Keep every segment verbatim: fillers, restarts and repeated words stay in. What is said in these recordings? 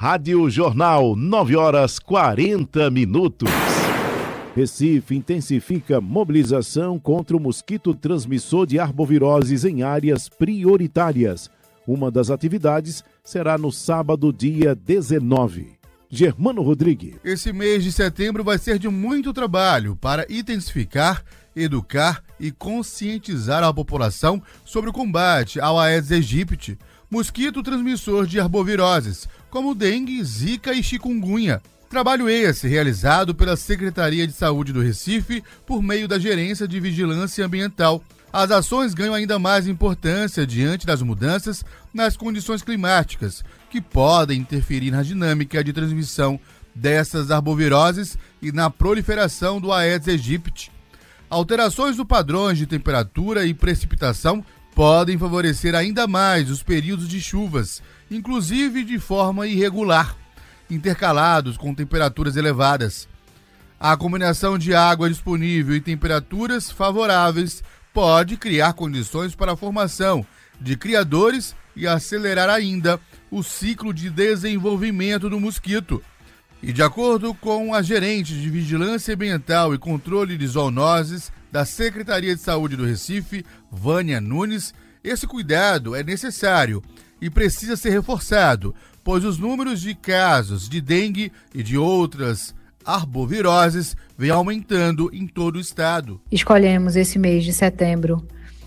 Rádio Jornal, nove horas quarenta minutos. Recife intensifica mobilização contra o mosquito transmissor de arboviroses em áreas prioritárias. Uma das atividades será no sábado, dia dezenove. Germano Rodrigues. Esse mês de setembro vai ser de muito trabalho para intensificar, educar e conscientizar a população sobre o combate ao Aedes aegypti, mosquito transmissor de arboviroses, como dengue, zika e chikungunya. Trabalho esse realizado pela Secretaria de Saúde do Recife por meio da Gerência de Vigilância Ambiental. As ações ganham ainda mais importância diante das mudanças nas condições climáticas, que podem interferir na dinâmica de transmissão dessas arboviroses e na proliferação do Aedes aegypti. Alterações do padrões de temperatura e precipitação podem favorecer ainda mais os períodos de chuvas, inclusive de forma irregular, intercalados com temperaturas elevadas. A combinação de água disponível e temperaturas favoráveis pode criar condições para a formação de criadores e acelerar ainda o ciclo de desenvolvimento do mosquito. E de acordo com a gerente de Vigilância Ambiental e Controle de Zoonoses da Secretaria de Saúde do Recife, Vânia Nunes, esse cuidado é necessário e precisa ser reforçado, pois os números de casos de dengue e de outras arboviroses vem aumentando em todo o estado. Escolhemos esse mês de setembro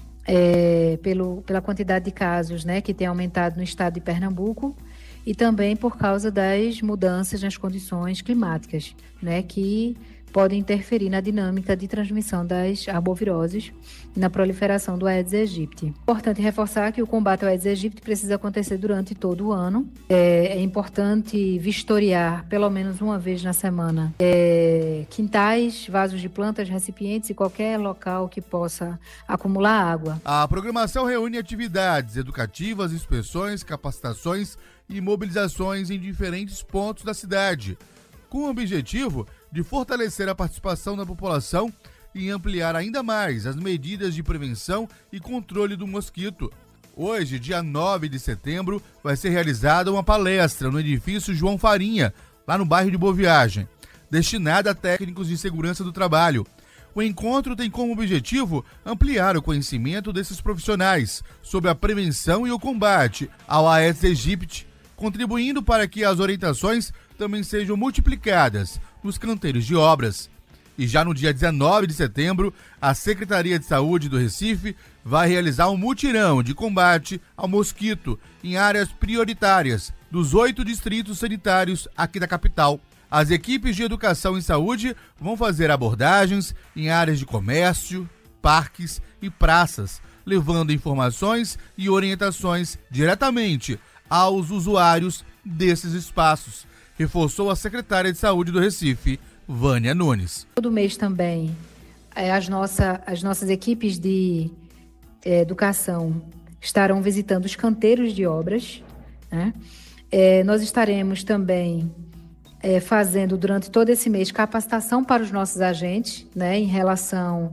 é, pelo, pela quantidade de casos, né, que tem aumentado no estado de Pernambuco e também por causa das mudanças nas condições climáticas, né, que podem interferir na dinâmica de transmissão das arboviroses e na proliferação do Aedes aegypti. Importante reforçar que o combate ao Aedes aegypti precisa acontecer durante todo o ano. É, é importante vistoriar pelo menos uma vez na semana é, quintais, vasos de plantas, recipientes e qualquer local que possa acumular água. A programação reúne atividades educativas, inspeções, capacitações e mobilizações em diferentes pontos da cidade, com o objetivo de fortalecer a participação da população e ampliar ainda mais as medidas de prevenção e controle do mosquito. Hoje, dia nove de setembro, vai ser realizada uma palestra no edifício João Farinha, lá no bairro de Boa Viagem, destinada a técnicos de segurança do trabalho. O encontro tem como objetivo ampliar o conhecimento desses profissionais sobre a prevenção e o combate ao Aedes aegypti, contribuindo para que as orientações também sejam multiplicadas nos canteiros de obras. E já no dia dezenove de setembro, a Secretaria de Saúde do Recife vai realizar um mutirão de combate ao mosquito em áreas prioritárias dos oito distritos sanitários aqui da capital. As equipes de educação em saúde vão fazer abordagens em áreas de comércio, parques e praças, levando informações e orientações diretamente aos usuários desses espaços, reforçou a secretária de Saúde do Recife, Vânia Nunes. Todo mês também, as, nossa, as nossas equipes de é, educação estarão visitando os canteiros de obras, né? É, nós estaremos também é, fazendo durante todo esse mês capacitação para os nossos agentes, né, em relação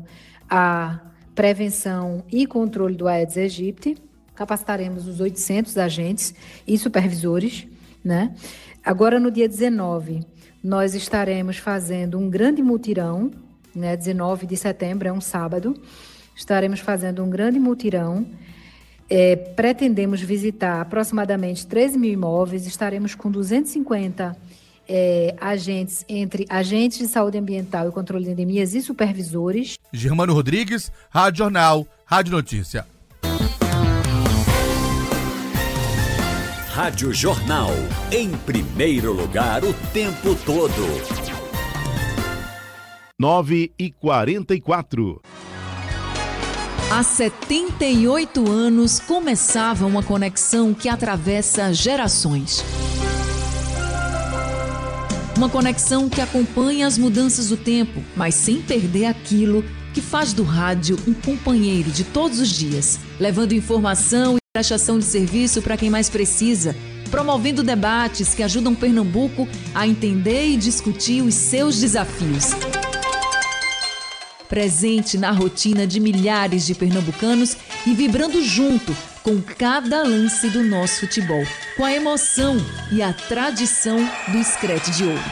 à prevenção e controle do Aedes aegypti. Capacitaremos os oitocentos agentes e supervisores, né? Agora, no dia dezenove, nós estaremos fazendo um grande mutirão, né? dezenove de setembro é um sábado. Estaremos fazendo um grande mutirão. É, pretendemos visitar aproximadamente treze mil imóveis. Estaremos com duzentos e cinquenta é, agentes, entre agentes de saúde ambiental e controle de endemias e supervisores. Germano Rodrigues, Rádio Jornal, Rádio Notícia. Rádio Jornal, em primeiro lugar o tempo todo. nove e quarenta e quatro. Há setenta e oito anos começava uma conexão que atravessa gerações. Uma conexão que acompanha as mudanças do tempo, mas sem perder aquilo que faz do rádio um companheiro de todos os dias, levando informação e prestação de serviço para quem mais precisa, promovendo debates que ajudam Pernambuco a entender e discutir os seus desafios. Presente na rotina de milhares de pernambucanos e vibrando junto com cada lance do nosso futebol, com a emoção e a tradição do Screte de Ouro.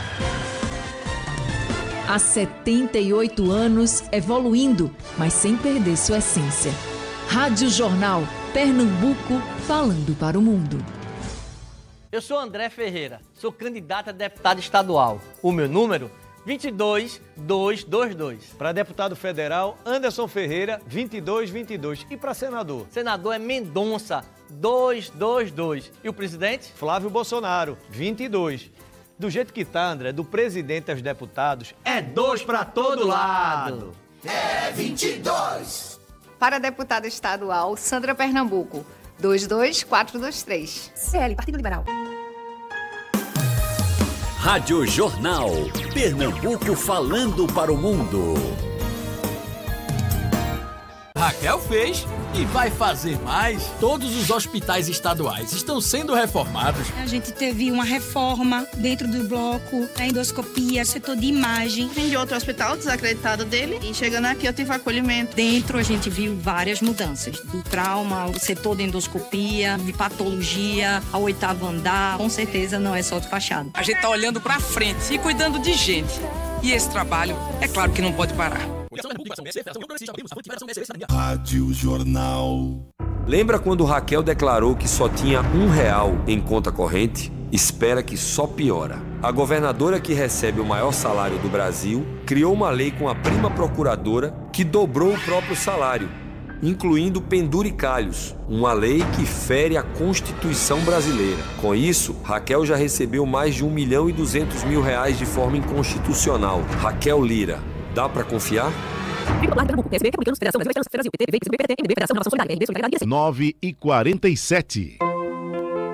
Há setenta e oito anos, evoluindo, mas sem perder sua essência. Rádio Jornal, Pernambuco, falando para o mundo. Eu sou André Ferreira, sou candidato a deputado estadual. O meu número, vinte e dois mil duzentos e vinte e dois. Para deputado federal, Anderson Ferreira, vinte e dois mil e vinte e dois. E para senador? Senador é Mendonça, duzentos e vinte e dois. E o presidente? Flávio Bolsonaro, vinte e dois. Do jeito que tá, André, do presidente aos deputados, é dois para todo lado. É vinte e dois. Para deputada estadual, Sandra Pernambuco, dois dois quatro dois três. C L, Partido Liberal. Rádio Jornal, Pernambuco falando para o mundo. Raquel fez e vai fazer mais. Todos os hospitais estaduais estão sendo reformados. A gente teve uma reforma dentro do bloco, a endoscopia, setor de imagem. Vim de outro hospital desacreditado dele e chegando aqui eu tive acolhimento. Dentro a gente viu várias mudanças. Do trauma, o setor de endoscopia, de patologia, ao oitavo andar. Com certeza não é só de fachada. A gente tá olhando pra frente e cuidando de gente. E esse trabalho, é claro que não pode parar. Rádio Jornal. Lembra quando Raquel declarou que só tinha um real em conta corrente? Espera que só piora. A governadora que recebe o maior salário do Brasil criou uma lei com a prima procuradora que dobrou o próprio salário, incluindo penduricalhos, uma lei que fere a Constituição brasileira. Com isso, Raquel já recebeu mais de um milhão e duzentos mil reais de forma inconstitucional. Raquel Lira, dá pra confiar? nove e quarenta e sete.